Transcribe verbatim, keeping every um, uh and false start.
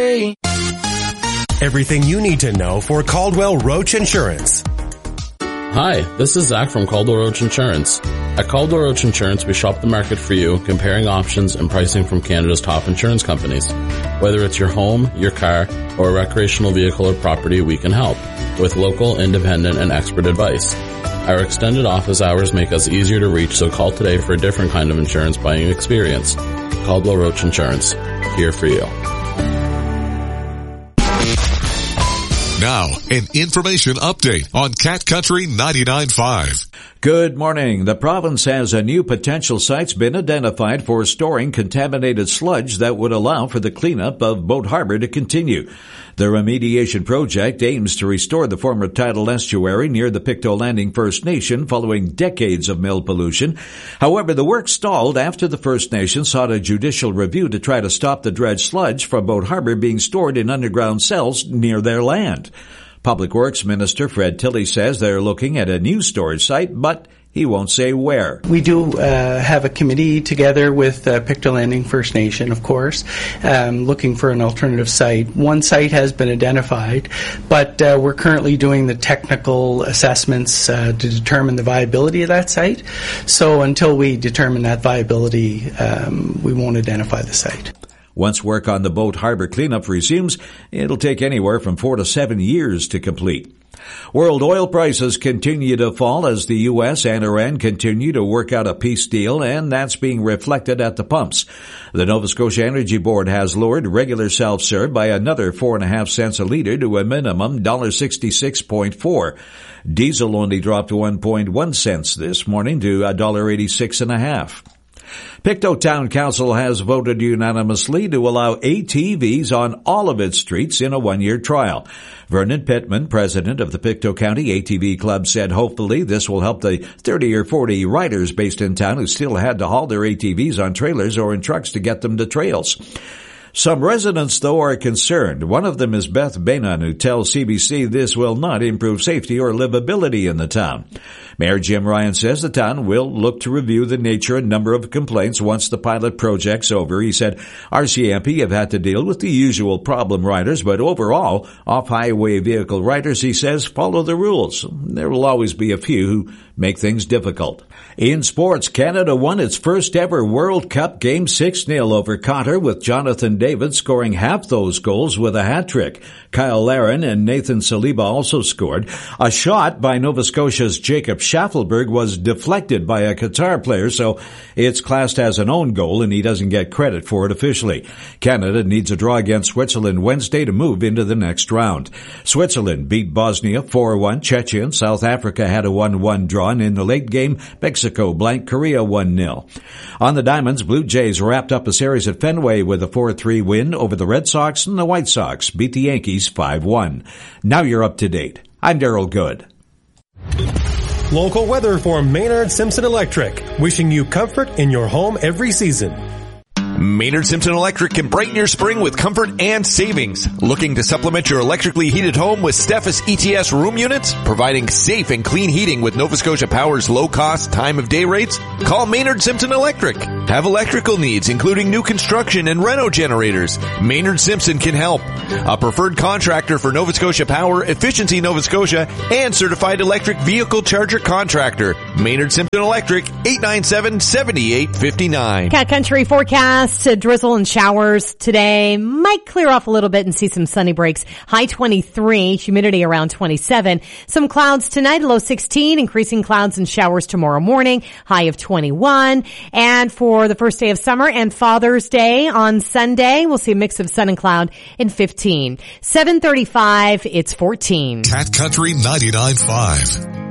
Everything you need to know for Caldwell Roach Insurance. Hi, this is Zach from Caldwell Roach Insurance. At Caldwell Roach Insurance, we shop the market for you, comparing options and pricing from Canada's top insurance companies. Whether it's your home, your car, or a recreational vehicle or property, we can help with local, independent, and expert advice. Our extended office hours make us easier to reach, so call today for a different kind of insurance buying experience. Caldwell Roach Insurance, here for you. Now, an information update on Cat Country ninety-nine point five. Good morning. The province has a new potential sites been identified for storing contaminated sludge that would allow for the cleanup of Boat Harbor to continue. The remediation project aims to restore the former tidal estuary near the Pictou Landing First Nation following decades of mill pollution. However, the work stalled after the First Nation sought a judicial review to try to stop the dredged sludge from Boat Harbor being stored in underground cells near their land. Public Works Minister Fred Tilley says they're looking at a new storage site, but he won't say where. We do uh, have a committee together with uh, Pictou Landing First Nation, of course, um, looking for an alternative site. One site has been identified, but uh, we're currently doing the technical assessments uh, to determine the viability of that site. So until we determine that viability, um, we won't identify the site. Once work on the Boat Harbor cleanup resumes, it'll take anywhere from four to seven years to complete. World oil prices continue to fall as the U S and Iran continue to work out a peace deal, and that's being reflected at the pumps. The Nova Scotia Energy Board has lowered regular self-serve by another four and a half cents a litre to a minimum one dollar sixty-six point four. Diesel only dropped one point one cents this morning to one dollar eighty-six and a half. Pictou Town Council has voted unanimously to allow A T Vs on all of its streets in a one-year trial. Vernon Pittman, president of the Pictou County A T V Club, said hopefully this will help the thirty or forty riders based in town who still had to haul their A T Vs on trailers or in trucks to get them to trails. Some residents, though, are concerned. One of them is Beth Bainan, who tells C B C this will not improve safety or livability in the town. Mayor Jim Ryan says the town will look to review the nature and number of complaints once the pilot project's over. He said R C M P have had to deal with the usual problem riders, but overall, off-highway vehicle riders, he says, follow the rules. There will always be a few who make things difficult. In sports, Canada won its first ever World Cup game six nil over Qatar, with Jonathan David scoring half those goals with a hat-trick. Kyle Larin and Nathan Saliba also scored. A shot by Nova Scotia's Jacob Schaffelberg was deflected by a Qatar player, so it's classed as an own goal and he doesn't get credit for it officially. Canada needs a draw against Switzerland Wednesday to move into the next round. Switzerland beat Bosnia four one. Chechen, South Africa had a one one draw, and in the late game, Mexico blanked Korea one nil. On the Diamonds, Blue Jays wrapped up a series at Fenway with a four three win over the Red Sox, and the White Sox beat the Yankees five one. Now you're up to date. I'm Daryl Good. Local weather for Maynard Simpson Electric, wishing you comfort in your home every season. Maynard Simpson Electric can brighten your spring with comfort and savings. Looking to supplement your electrically heated home with Steffes E T S room units, providing safe and clean heating with Nova Scotia Power's low-cost time-of-day rates? Call Maynard Simpson Electric. Have electrical needs, including new construction and reno generators? Maynard Simpson can help. A preferred contractor for Nova Scotia Power, Efficiency Nova Scotia, and certified electric vehicle charger contractor. Maynard Simpson Electric, eight nine seven, seven eight five nine. Cat Country forecast. Uh, drizzle and showers today. Might clear off a little bit and see some sunny breaks. High twenty-three, humidity around twenty-seven. Some clouds tonight, low sixteen, increasing clouds and showers tomorrow morning, high of twenty-one. And for the first day of summer and Father's Day on Sunday, we'll see a mix of sun and cloud in fifteen. seven thirty-five, it's fourteen. Cat Country ninety-nine point five.